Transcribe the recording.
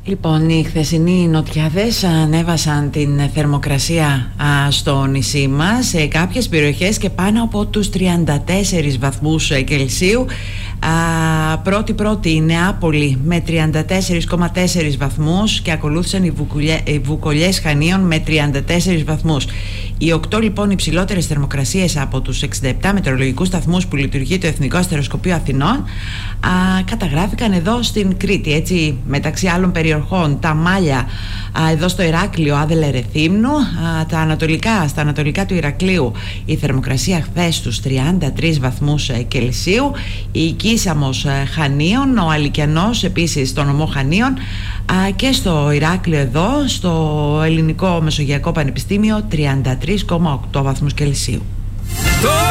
Λοιπόν, οι χθεσινοί νοτιάδες ανέβασαν την θερμοκρασία στο νησί μας σε κάποιες περιοχές και πάνω από τους 34 βαθμούς Κελσίου. Πρώτη η Νεάπολη με 34,4 βαθμούς και ακολούθησαν οι Βουκολιές Χανίων με 34 βαθμούς. Οι 8 λοιπόν υψηλότερες θερμοκρασίες από τους 67 μετεωρολογικούς σταθμούς που λειτουργεί το Εθνικό Αστεροσκοπείο Αθηνών καταγράφηκαν εδώ στην Κρήτη, έτσι, μεταξύ άλλων περιοχών τα Μάλια, εδώ στο Ηράκλειο, Άδελα Ρεθύμνου, στα ανατολικά του Ηρακλείου η θερμοκρασία χθες στους 33 βαθμούς Κελσίου, η Κίσαμος Χανίων, ο Αλικιανός επίσης στο νομό Χανίων και στο Ηράκλειο εδώ στο Ελληνικό Μεσογειακό Πανεπιστήμιο 33,8 βαθμούς Κελσίου.